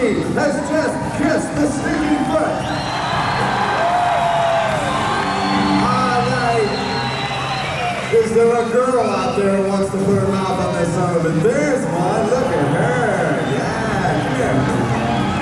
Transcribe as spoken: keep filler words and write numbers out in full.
Rocky has just kissed the stinking foot. All right. Is there a girl out there who wants to put her mouth on this son of a? There's one. Look at her. Yeah, come here.